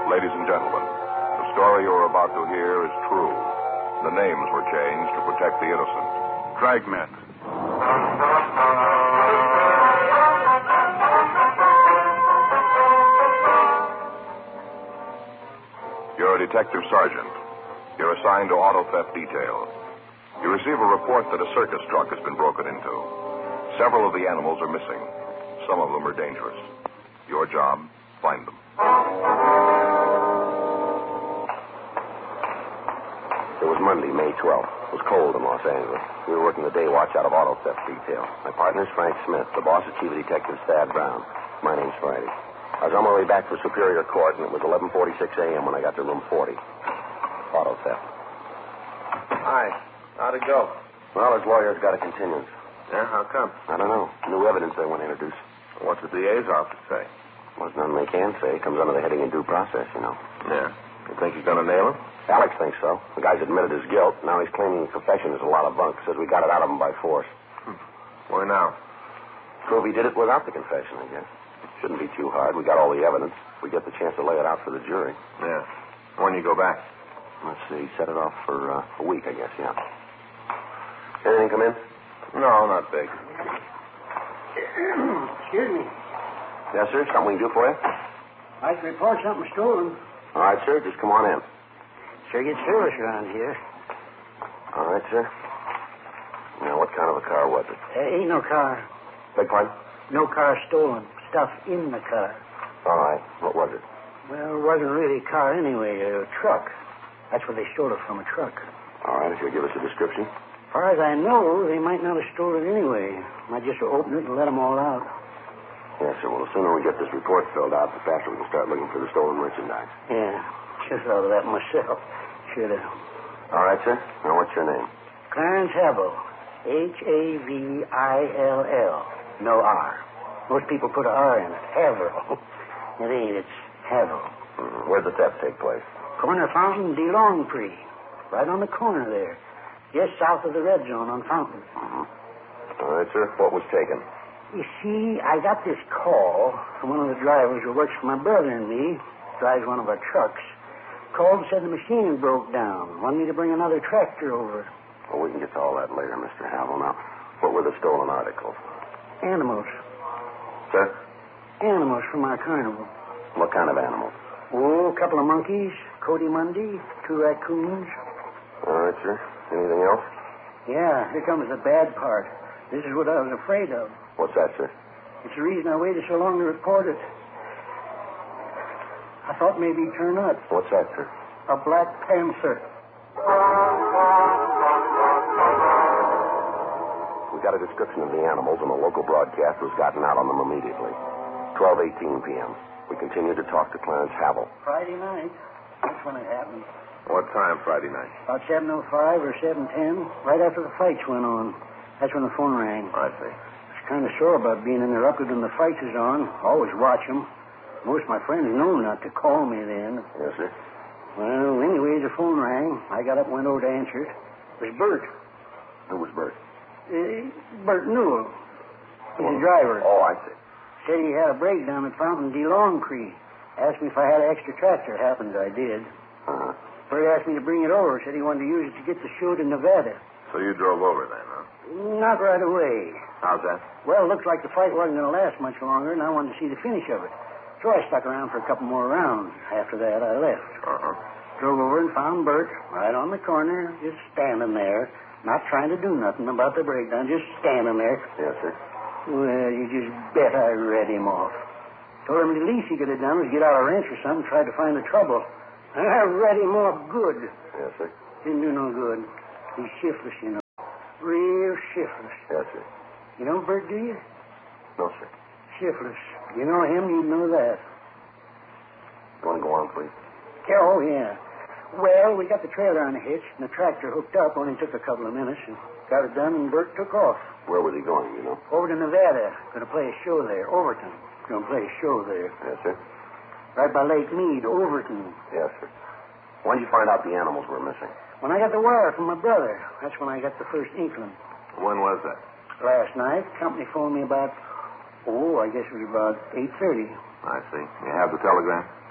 Ladies and gentlemen, the story you are about to hear is true. The names were changed to protect the innocent. Dragnet. You're a detective sergeant. You're assigned to auto theft detail. You receive a report that a circus truck has been broken into. Several of the animals are missing. Some of them are dangerous. Your job, find them. It was Monday, May 12th. It was cold in Los Angeles. We were working the day watch out of auto theft detail. My partner's Frank Smith. The boss is Chief Detective Thad Brown. My name's Friday. I was on my way back from Superior Court, and it was 11:46 a.m. when I got to room 40. Auto theft. Hi. How'd it go? Well, his lawyer's got a continuance. Yeah, how come? I don't know. New evidence they want to introduce. What's the DA's office say? Well, there's nothing they can say. It comes under the heading of due process, you know. Yeah. You think he's going to nail him? Alex thinks so. The guy's admitted his guilt. Now he's claiming the confession is a lot of bunk. Says we got it out of him by force. Why now? Prove he did it without the confession, I guess. It shouldn't be too hard. We got all the evidence. We get the chance to lay it out for the jury. Yeah. When you go back? Let's see. Set it off for a week, I guess, yeah. Anything come in? No, not big. Excuse me. Yes, sir. Something we can do for you? I'd like to report something stolen. All right, sir. Just come on in. Sure gets service around here. All right, sir. Now, what kind of a car was it? Ain't no car. Beg pardon? No car stolen. Stuff in the car. All right. What was it? Well, it wasn't really a car anyway. A truck. That's where they stole it from, a truck. All right. If you'll give us a description. As far as I know, they might not have stolen it anyway. Might just open it and let them all out. Yes, sir. Well, the sooner we get this report filled out, the faster we can start looking for the stolen merchandise. Yeah. Should have thought of that myself. Should have. All right, sir. Now, what's your name? Clarence Havill. Havill. No R. Most people put an R in it. Havill. It ain't. It's Havill. Where'd the theft take place? Corner Fountain, de Longprix. Right on the corner there. Just south of the red zone on Fountain. All right, sir. What was taken? You see, I got this call from one of the drivers who works for my brother and me. Drives one of our trucks. Called and said the machine broke down. Wanted me to bring another tractor over. Well, we can get to all that later, Mr. Havill. Now, what were the stolen articles? Animals. Sir? Animals from our carnival. What kind of animals? Oh, a couple of monkeys, Cody Monday, 2 raccoons. All right, sir. Anything else? Yeah, here comes the bad part. This is what I was afraid of. What's that, sir? It's the reason I waited so long to report it. I thought maybe he'd turn up. What's that, sir? A black panther. We got a description of the animals, and a local broadcast was gotten out on them immediately. 12:18 p.m. We continued to talk to Clarence Havill. Friday night. That's when it happened. What time Friday night? About 7:05 or 7:10, right after the fights went on. That's when the phone rang. I see. I was kind of sore about being interrupted when the fights is on. Always watch them. Most of my friends know not to call me then. Yes, sir. Well, anyway, the phone rang. I got up and went over to answer it. It was Bert. Who was Bert? Bert Newell. He's the driver. Oh, I see. Said he had a breakdown at Fountain de Longprix. Asked me if I had an extra tractor. Happened I did. Uh-huh. Bert asked me to bring it over. Said he wanted to use it to get the show to Nevada. So you drove over then, huh? Not right away. How's that? Well, it looked like the fight wasn't going to last much longer, and I wanted to see the finish of it. So I stuck around for a couple more rounds. After that, I left. Uh-huh. Drove over and found Bert right on the corner, just standing there, not trying to do nothing about the breakdown, just standing there. Yes, sir. Well, you just bet I read him off. Told him the least he could have done was get out a wrench or something, tried to find the trouble. And I read him off good. Yes, sir. Didn't do no good. He's shiftless, you know. Real shiftless. Yes, sir. You know Bert, do you? No, sir. Shiftless. You know him, you'd know that. You want to go on, please? Oh, yeah. Well, we got the trailer unhitched and the tractor hooked up. Only took a couple of minutes and got it done, and Bert took off. Where was he going, you know? Over to Nevada. Going to play a show there. Overton. Going to play a show there. Yes, sir. Right by Lake Mead, Overton. Yes, sir. When did you find out the animals were missing? When I got the wire from my brother, that's when I got the first inkling. When was that? Last night, company phoned me about, I guess it was about 8:30. I see. You have the telegram?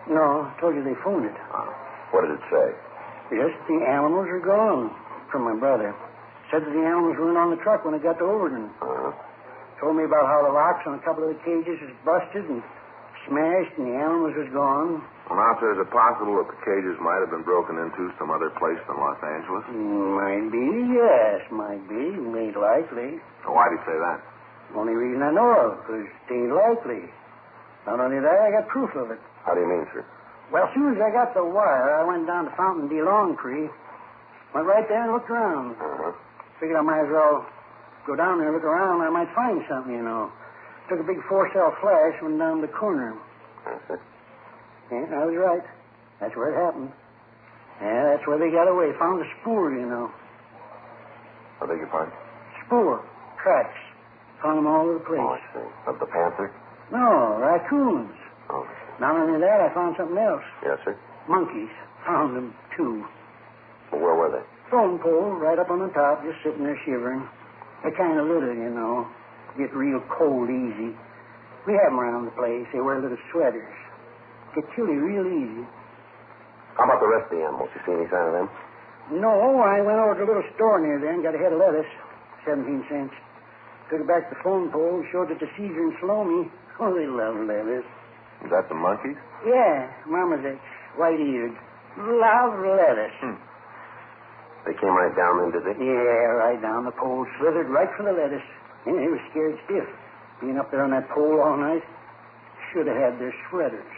No, I told you they phoned it. What did it say? Yes, the animals are gone from my brother. Said that the animals weren't on the truck when it got to Overton. Uh-huh. Told me about how the locks on a couple of the cages was busted and smashed and the animals was gone. Well, now, sir, is it possible that the cages might have been broken into some other place than Los Angeles? Might be, yes, might be. Ain't likely. Well, why do you say that? Only reason I know of, because it ain't likely. Not only that, I got proof of it. How do you mean, sir? Well, as soon as I got the wire, I went down to Fountain D. Longtree. Went right there and looked around. Uh-huh. Figured I might as well go down there and look around. I might find something, you know. Took a big 4-cell flash, went down the corner. That's it. Yeah, I was right. That's where it happened. Yeah, that's where they got away. Found a spoor, you know. I beg your pardon? Spoor. Tracks. Found them all over the place. Oh, I see. Of the panther? No, raccoons. Oh. Not only that, I found something else. Yes, sir. Monkeys. Found them, too. Well, where were they? Phone pole right up on the top, just sitting there shivering. They kind of little, you know. Get real cold easy. We have them around the place. They wear little sweaters. Get chilly real easy. How about the rest of the animals? You see any sign of them? No, I went over to a little store near there and got a head of lettuce. 17 cents. Took it back to the phone pole, showed it to Caesar and Salome. Oh, they love lettuce. Is that the monkeys? Yeah, Mama's ex, white-eared. Love lettuce. They came right down then, did they? Yeah, right down the pole, slithered right for the lettuce. Yeah, they were scared stiff. Being up there on that pole all night, should have had their sweaters.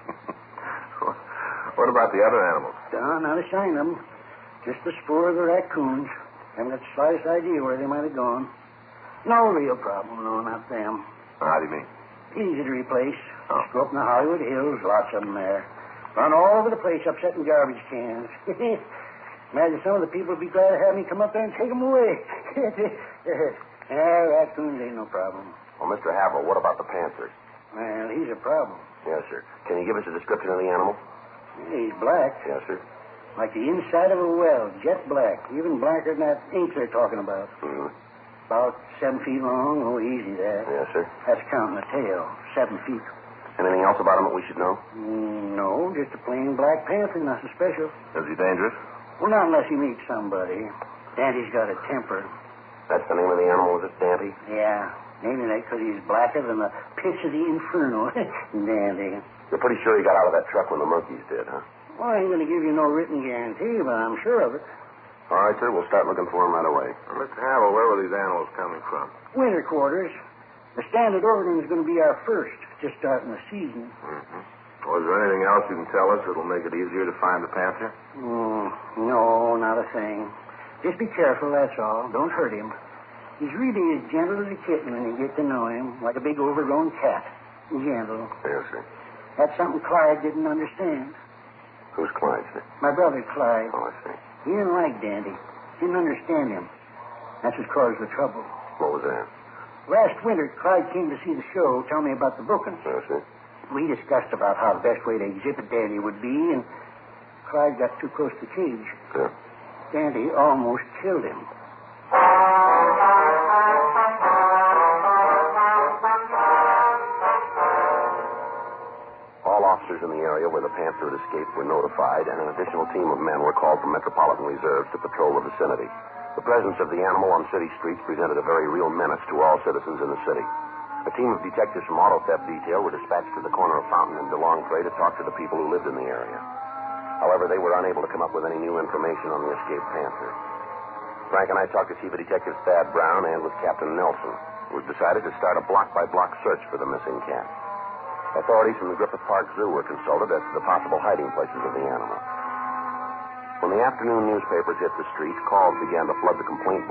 What about the other animals? Not a sign of them. Just the spoor of the raccoons. Haven't got the slightest idea where they might have gone. No real problem, no, not them. How do you mean? Easy to replace. Oh. Just go up in the Hollywood Hills, lots of them there. Run all over the place, upsetting garbage cans. Imagine some of the people would be glad to have me come up there and take them away. Raccoons ain't no problem. Well, Mr. Havel, what about the panther? Well, he's a problem. Yes, sir. Can you give us a description of the animal? He's black, Yes, sir. like the inside of a well, jet black, even blacker than that ink they're talking about. Mm-hmm. About 7 feet long. Oh, easy there. Yes, sir. That's counting the tail. 7 feet. Anything else about him that we should know? No, just a plain black panther, nothing special. Is he dangerous? Well, not unless he meets somebody. Dandy's got a temper. That's the name of the animal, is it, Dandy? Yeah, naming that because he's blacker than the pits of the inferno. Dandy. You're pretty sure he got out of that truck when the monkeys did, huh? Well, I ain't going to give you no written guarantee, but I'm sure of it. All right, sir. We'll start looking for him right away. Well, Mr. Havel, where were these animals coming from? Winter quarters. The Standard Overton is going to be our first, just starting the season. Mm-hmm. Well, is there anything else you can tell us that'll make it easier to find the panther? No, not a thing. Just be careful, that's all. Don't hurt him. He's really as gentle as a kitten when you get to know him, like a big overgrown cat. Gentle. Yes, sir. That's something Clyde didn't understand. Who's Clyde, sir? My brother, Clyde. Oh, I see. He didn't like Dandy. Didn't understand him. That's what caused the trouble. What was that? Last winter, Clyde came to see the show, tell me about the bookings. Yes, sir. We discussed about how the best way to exhibit Dandy would be, and Clyde got too close to the cage. Sir? Dandy almost killed him. All officers in the area where the panther had escaped were notified, and an additional team of men were called from Metropolitan Reserves to patrol the vicinity. The presence of the animal on city streets presented a very real menace to all citizens in the city. A team of detectives from Auto Theft Detail were dispatched to the corner of Fountain and DeLongtre to talk to the people who lived in the area. However, they were unable to come up with any new information on the escaped panther. Frank and I talked to Chief of Detectives Thad Brown and with Captain Nelson. It was decided to start a block-by-block search for the missing cat. Authorities from the Griffith Park Zoo were consulted as to the possible hiding places of the animal. When the afternoon newspapers hit the streets, calls began to flood the complaint